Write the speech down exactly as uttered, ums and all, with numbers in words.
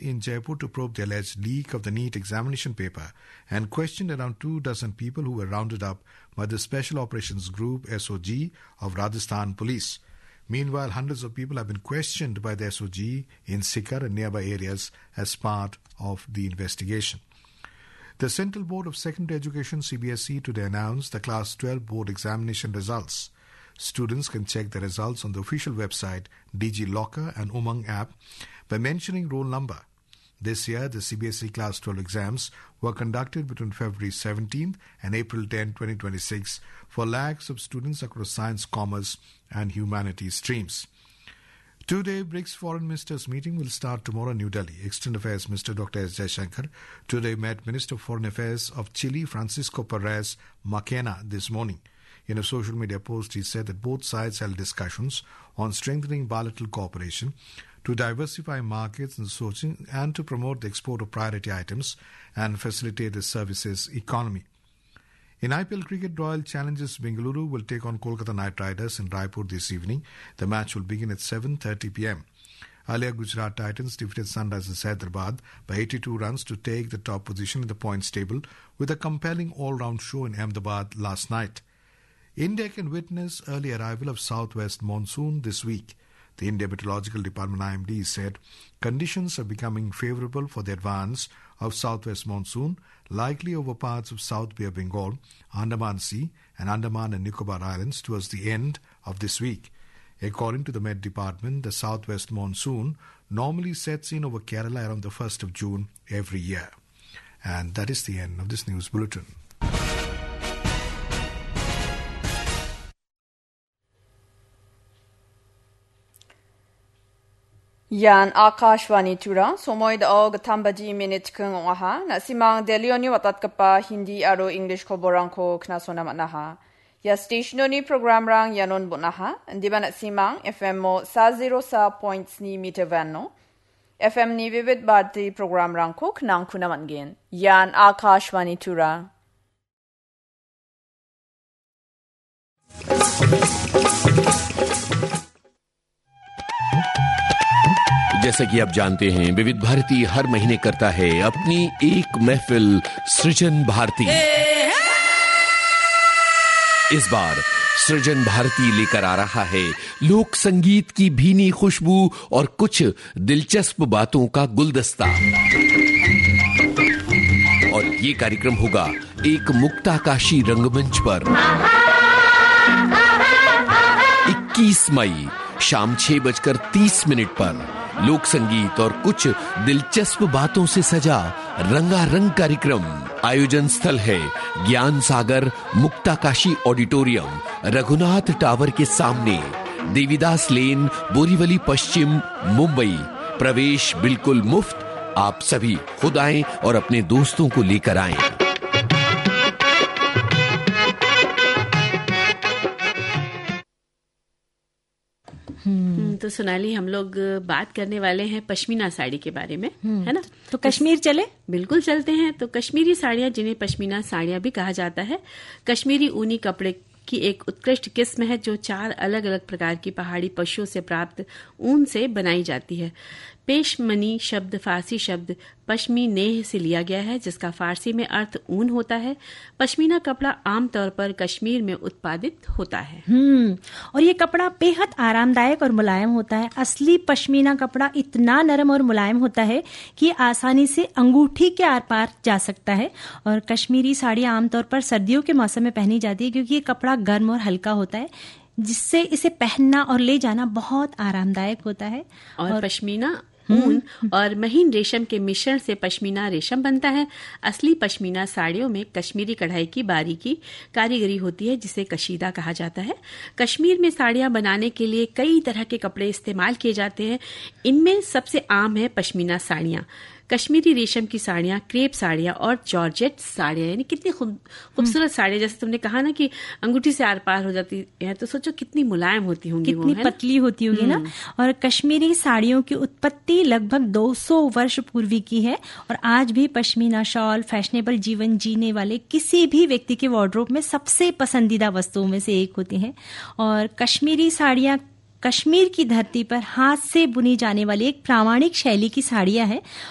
in Jaipur to probe the alleged leak of the NEET examination paper and questioned around two dozen people who were rounded up by the Special Operations Group S O G of Rajasthan Police. Meanwhile, hundreds of people have been questioned by the S O G in Sikar and nearby areas as part of the investigation. The Central Board of Secondary Education C B S E today announced the Class twelve board examination results. Students can check the results on the official website DigiLocker and Umang app by mentioning roll number. This year, the C B S E Class twelve exams were conducted between February seventeenth and April tenth, twenty twenty-six for lakhs of students across science, commerce and humanities streams. Two-day BRICS Foreign Ministers meeting will start tomorrow in New Delhi. External Affairs Minister Doctor S. Jaishankar today met Minister of Foreign Affairs of Chile, Francisco Perez Macena, this morning. In a social media post, he said that both sides held discussions on strengthening bilateral cooperation to diversify markets and sourcing and to promote the export of priority items and facilitate the services economy. In I P L cricket, Royal Challengers Bengaluru will take on Kolkata Knight Riders in Raipur this evening. The match will begin at seven thirty p.m. Earlier, Gujarat Titans defeated Sunrisers Hyderabad by eighty-two runs to take the top position in the points table with a compelling all-round show in Ahmedabad last night. India can witness early arrival of southwest monsoon this week. The India Meteorological Department I M D said conditions are becoming favourable for the advance of southwest monsoon, likely over parts of South Bay of Bengal, Andaman Sea and Andaman and Nicobar Islands towards the end of this week. According to the Met Department, the southwest monsoon normally sets in over Kerala around the first of June every year. And that is the end of this news bulletin. Yan Akashwani Tura, Somoid Og Tambaji Minute Kung Waha, Nasimang Delioni Watatkapa, Hindi Aro English Koboranko, Knasona Manaha. Ya stationoni program rang Yanon Bunaha, and Diban Simang, F M O Sa Zero Sa Points Ni Meter Vano. F M Ni Vivid Bharti program rang Cook Nang Kunamangen. Yan Akashwani Tura. जैसा कि आप जानते हैं, विविध भारती हर महीने करता है अपनी एक महफिल सृजन भारती। इस बार सृजन भारती लेकर आ रहा है लोक संगीत की भीनी खुशबू और कुछ दिलचस्प बातों का गुलदस्ता। और ये कार्यक्रम होगा एक मुक्ताकाशी रंगमंच पर इक्कीस मई शाम छह बजकर तीस मिनट पर लोक संगीत और कुछ दिलचस्प बातों से सजा रंगारंग कार्यक्रम। आयोजन स्थल है ज्ञान सागर मुक्ताकाशी ऑडिटोरियम, रघुनाथ टावर के सामने, देवीदास लेन, बोरीवली पश्चिम, मुंबई। प्रवेश बिल्कुल मुफ्त। आप सभी खुद आएं और अपने दोस्तों को लेकर आएं। तो सोनाली, हम लोग बात करने वाले हैं पश्मीना साड़ी के बारे में, है ना? तो कश्मीर चले? बिल्कुल चलते हैं। तो कश्मीरी साड़ियाँ, जिन्हें पश्मीना साड़ियाँ भी कहा जाता है, कश्मीरी ऊनी कपड़े की एक उत्कृष्ट किस्म है जो चार अलग अलग प्रकार की पहाड़ी पशुओं से प्राप्त ऊन से बनाई जाती है। पेशमनी शब्द फारसी शब्द पश्मीनेह से लिया गया है, जिसका फारसी में अर्थ ऊन होता है। पश्मीना कपड़ा आमतौर पर कश्मीर में उत्पादित होता है। हम्म और ये कपड़ा बेहद आरामदायक और मुलायम होता है। असली पश्मीना कपड़ा इतना नरम और मुलायम होता है कि आसानी से अंगूठी के आर पार जा सकता है। और कश्मीरी साड़ियाँ आमतौर पर सर्दियों के मौसम में पहनी जाती है, क्योंकि ये कपड़ा गर्म और हल्का होता है, जिससे इसे पहनना और ले जाना बहुत आरामदायक होता है। और, और पश्मीना ऊन और महीन रेशम के मिश्रण से पश्मीना रेशम बनता है। असली पश्मीना साड़ियों में कश्मीरी कढ़ाई की बारीकी कारीगरी होती है, जिसे कशीदा कहा जाता है। कश्मीर में साड़ियां बनाने के लिए कई तरह के कपड़े इस्तेमाल किए जाते हैं। इनमें सबसे आम है पश्मीना साड़ियां, कश्मीरी रेशम की साड़ियां, क्रेप साड़ियां और जॉर्जेट साड़ियां। यानी कितनी खूबसूरत साड़ियां, जैसे तुमने कहा ना कि अंगूठी से आर पार हो जाती है, तो सोचो कितनी मुलायम होती होंगी, कितनी वो, पतली होती होगी ना। और कश्मीरी साड़ियों की उत्पत्ति लगभग दो सौ वर्ष पूर्व की है। और आज भी पश्मीना शॉल फैशनेबल जीवन जीने वाले किसी भी व्यक्ति के वार्डरोब में सबसे पसंदीदा वस्तुओं में से एक होती है। और कश्मीरी साड़ियां कश्मीर की धरती पर हाथ से बुनी जाने वाली एक प्रामाणिक शैली की साड़ियां हैं